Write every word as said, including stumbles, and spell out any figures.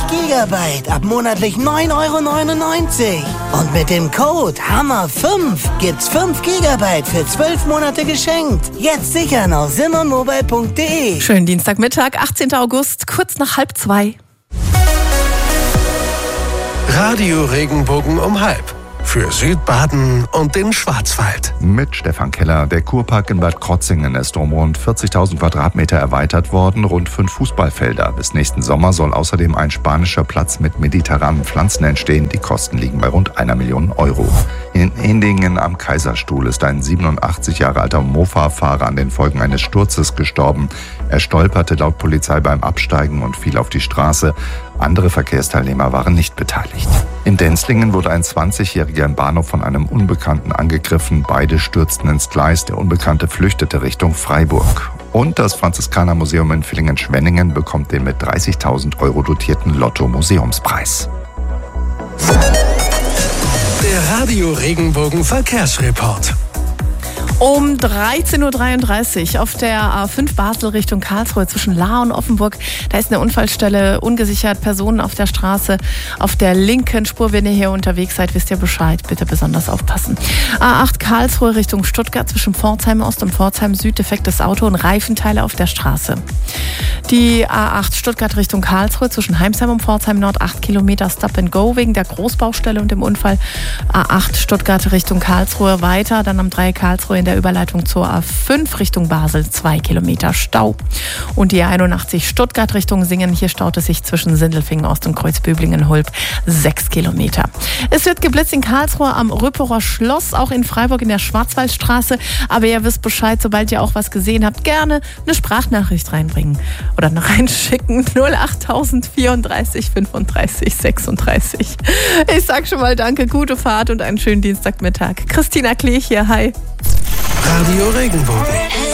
Gigabyte ab monatlich neun Euro neunundneunzig. Und mit dem Code Hammer fünf gibt's fünf Gigabyte für zwölf Monate geschenkt. Jetzt sichern auf simmermobile punkt de. Schönen Dienstagmittag, achtzehnten August, kurz nach halb zwei. Radio Regenbogen um halb. Für Südbaden und den Schwarzwald. Mit Stefan Keller. Der Kurpark in Bad Krotzingen ist um rund vierzigtausend Quadratmeter erweitert worden, rund fünf Fußballfelder. Bis nächsten Sommer soll außerdem ein spanischer Platz mit mediterranen Pflanzen entstehen. Die Kosten liegen bei rund einer Million Euro. In Endingen am Kaiserstuhl ist ein siebenundachtzig Jahre alter Mofa-Fahrer an den Folgen eines Sturzes gestorben. Er stolperte laut Polizei beim Absteigen und fiel auf die Straße. Andere Verkehrsteilnehmer waren nicht beteiligt. In Denzlingen wurde ein zwanzigjähriger im Bahnhof von einem Unbekannten angegriffen. Beide stürzten ins Gleis. Der Unbekannte flüchtete Richtung Freiburg. Und das Franziskanermuseum in Villingen-Schwenningen bekommt den mit dreißigtausend Euro dotierten Lotto-Museumspreis. Der Radio Regenbogen Verkehrsreport. Um dreizehn Uhr dreiunddreißig auf der A fünf Basel Richtung Karlsruhe zwischen Lahr und Offenburg. Da ist eine Unfallstelle, ungesichert, Personen auf der Straße. Auf der linken Spur, wenn ihr hier unterwegs seid, wisst ihr Bescheid. Bitte besonders aufpassen. A acht Karlsruhe Richtung Stuttgart zwischen Pforzheim Ost und Pforzheim Süd. Defektes Auto und Reifenteile auf der Straße. Die A acht Stuttgart Richtung Karlsruhe zwischen Heimsheim und Pforzheim Nord. acht Kilometer Stop and Go wegen der Großbaustelle und dem Unfall. A acht Stuttgart Richtung Karlsruhe weiter. Dann am drei Karlsruhe in der Überleitung zur A fünf Richtung Basel, zwei Kilometer Stau. Und die A einundachtzig Stuttgart Richtung Singen, hier staut es sich zwischen Sindelfingen Ost und Kreuzbüblingen-Hulb, sechs Kilometer. Es wird geblitzt in Karlsruhe am Rüpperer Schloss, auch in Freiburg in der Schwarzwaldstraße. Aber ihr wisst Bescheid, sobald ihr auch was gesehen habt, gerne eine Sprachnachricht reinbringen oder noch reinschicken. null acht vierunddreißig fünfunddreißig sechsunddreißig. Ich sag schon mal danke, gute Fahrt und einen schönen Dienstagmittag. Christina Klee hier, hi. Radio Regenbogen.